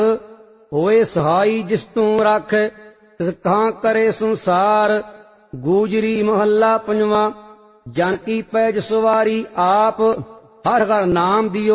ਹੋਏ ਸਹਾਈ ਜਿਸ ਤੂੰ ਰਾਖੈ ਤਿਸ ਕਹਾਂ ਕਰੇ ਸੰਸਾਰ। ਗੂਜਰੀ ਮਹੱਲਾ ਪੰਜਵਾਂ। ਜਨ ਕੀ ਪੈਜ ਸਵਾਰੀ ਆਪ, ਹਰ ਹਰ ਨਾਮ ਦਿਓ